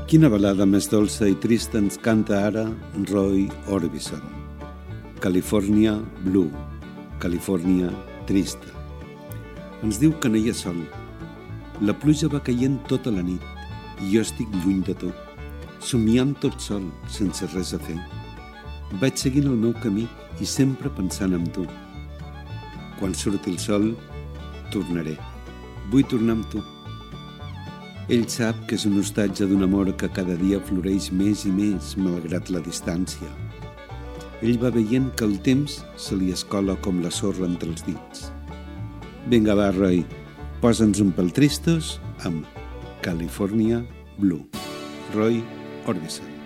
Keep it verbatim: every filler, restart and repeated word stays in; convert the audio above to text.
Quina balada més dolça i trista ens canta ara Roy Orbison. California Blue, Califòrnia trista. Ens diu que no hi ha sol. La pluja va caient tota la nit i jo estic lluny de tu, somiant tot sol, sense res a fer. Vaig seguint el meu camí i sempre pensant en tu. Quan surti el sol, tornaré. Vull tornar amb tu. Ell sap que és un hostatge d'un amor que cada dia floreix més i més, malgrat la distància. Ell va veient que el temps se li escola com la sorra entre els dits. Vinga, va, Roy, posa'ns un pèl tristos amb California Blue. Roy Orbison.